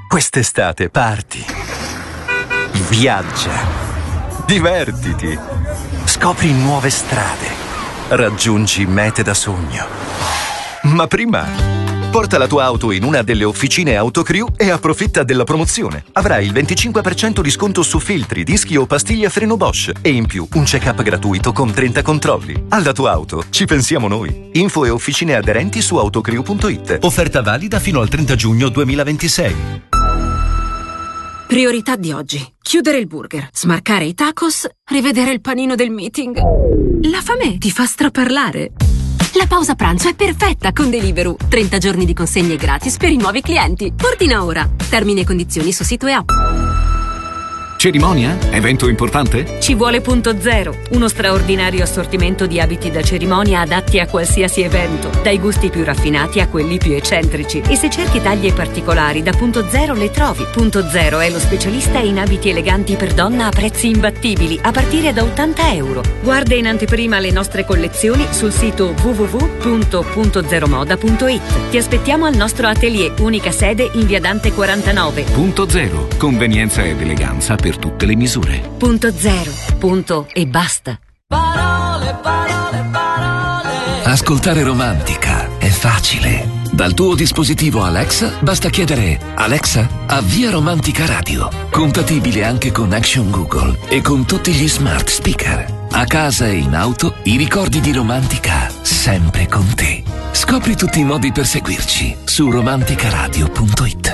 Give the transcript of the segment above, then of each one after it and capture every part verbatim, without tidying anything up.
Quest'estate parti, viaggia, divertiti, scopri nuove strade, raggiungi mete da sogno. Ma prima, porta la tua auto in una delle officine Autocrew e approfitta della promozione. Avrai il venticinque per cento di sconto su filtri, dischi o pastiglie a freno Bosch e in più un check-up gratuito con trenta controlli. Alla tua auto ci pensiamo noi. Info e officine aderenti su autocrew punto it. Offerta valida fino al trenta giugno duemilaventisei. Priorità di oggi: chiudere il burger, smarcare i tacos, rivedere il panino del meeting. La fame ti fa straparlare. La pausa pranzo è perfetta con Deliveroo. trenta giorni di consegne gratis per i nuovi clienti. Ordina ora. Termini e condizioni su sito e app. Cerimonia? Evento importante? Ci vuole Punto Zero, uno straordinario assortimento di abiti da cerimonia adatti a qualsiasi evento, dai gusti più raffinati a quelli più eccentrici. E se cerchi taglie particolari, da Punto Zero le trovi. Punto Zero è lo specialista in abiti eleganti per donna a prezzi imbattibili, a partire da ottanta euro. Guarda in anteprima le nostre collezioni sul sito w w w punto punto zero moda punto it. Ti aspettiamo al nostro atelier, unica sede in via Dante quarantanove. Punto Zero, convenienza ed eleganza per tutte le misure. Punto Zero, punto e basta. Parole, parole, parole. Ascoltare Romantica è facile. Dal tuo dispositivo Alexa basta chiedere: Alexa, avvia Romantica Radio. Compatibile anche con Action Google e con tutti gli smart speaker. A casa e in auto, i ricordi di Romantica sempre con te. Scopri tutti i modi per seguirci su romanticaradio punto it.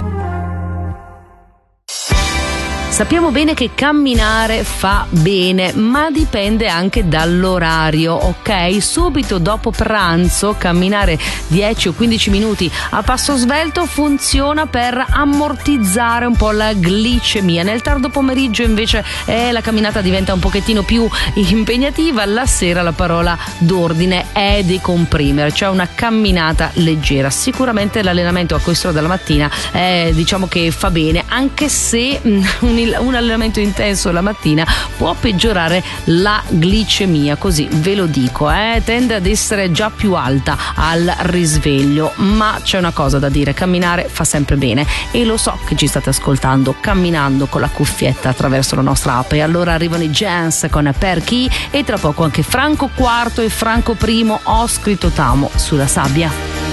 Sappiamo bene che camminare fa bene, ma dipende anche dall'orario, ok? Subito dopo pranzo camminare dieci o quindici minuti a passo svelto funziona per ammortizzare un po' la glicemia. Nel tardo pomeriggio invece eh, la camminata diventa un pochettino più impegnativa, la sera la parola d'ordine è decomprimere, cioè una camminata leggera. Sicuramente l'allenamento a quest'ora della mattina eh, diciamo che fa bene, anche se mm, un un allenamento intenso la mattina può peggiorare la glicemia, così ve lo dico, eh? Tende ad essere già più alta al risveglio, ma c'è una cosa da dire: camminare fa sempre bene, e lo so che ci state ascoltando camminando con la cuffietta attraverso la nostra app. E allora arrivano i Jans con Per Chi, e tra poco anche Franco Quarto e Franco Primo, Ho scritto t'amo sulla sabbia.